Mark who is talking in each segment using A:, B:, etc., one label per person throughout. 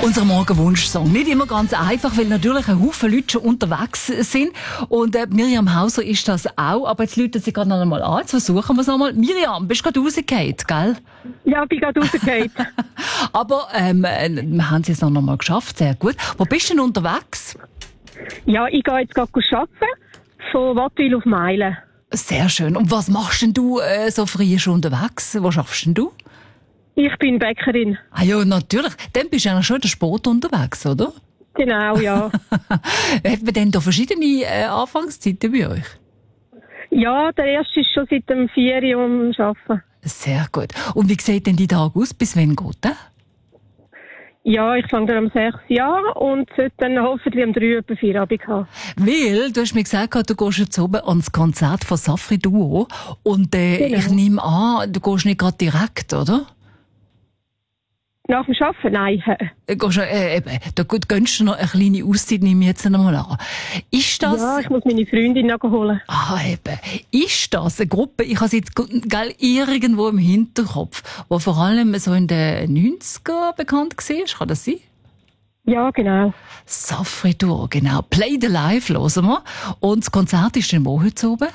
A: Unser Morgenwunsch-Song. Nicht immer ganz einfach, weil natürlich ein Haufen Leute schon unterwegs sind. Und Miriam Hauser ist das auch. Aber jetzt läuten sie gerade noch einmal an. Jetzt versuchen wir es nochmal. Miriam, bist du gerade rausgefallen, gell?
B: Ja, ich bin gerade rausgefallen.
A: Aber wir haben es jetzt noch einmal geschafft. Sehr gut. Wo bist du denn unterwegs?
B: Ja, ich gehe jetzt gerade arbeiten. Von Wattwil auf Meilen.
A: Sehr schön. Und was machst denn du so früh schon unterwegs? Wo schaffst denn du?
B: Ich bin Bäckerin.
A: Ah ja, natürlich. Dann bist du ja schon in der Sport unterwegs, oder?
B: Genau, ja.
A: Hat man denn da verschiedene Anfangszeiten bei euch?
B: Ja, der erste ist schon seit dem 4 Uhr am Arbeiten.
A: Sehr gut. Und wie sieht denn die Tag aus? Bis wann geht der?
B: Ja, ich fange dann um 6 Uhr an und sollte dann hoffentlich um 3 Uhr etwa Feierabend haben.
A: Weil, du hast mir gesagt, du gehst jetzt oben ans Konzert von Safri Duo. Und
B: Genau.
A: Ich nehme an, du gehst nicht gerade direkt, oder?
B: Nach dem Arbeiten? Nein.
A: Da gönnst du noch eine kleine Auszeit, nehme ich jetzt einmal an. Ist das...
B: Ja, ich muss meine Freundin noch holen.
A: Ah, eben. Ist das eine Gruppe, ich habe es jetzt irgendwo im Hinterkopf, die vor allem so in den 90er bekannt war? Kann das sein?
B: Ja, genau.
A: Safri Duo, genau. Play the Live hören wir. Und das Konzert ist dann wo heute oben?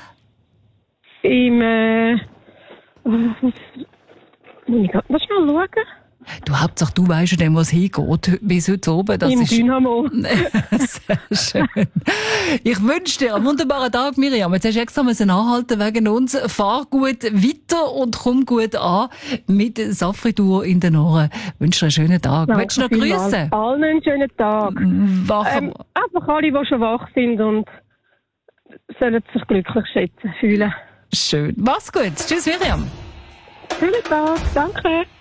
B: Muss ich gerade noch schnell schauen?
A: Du, Hauptsache, du weisst ja dann, was hingeht, bis heute oben. Das
B: Im
A: ist
B: Dynamo.
A: sehr schön. Ich wünsche dir einen wunderbaren Tag, Miriam. Jetzt hast du extra müssen anhalten wegen uns. Fahr gut weiter und komm gut an mit Safri Duo in den Ohren. Ich wünsche dir einen schönen Tag. Willst du noch grüßen?
B: Allen einen schönen Tag. Einfach alle, die schon wach sind und sollen sich glücklich schätzen, fühlen.
A: Schön. Mach's gut. Tschüss, Miriam.
B: Schönen Tag. Danke.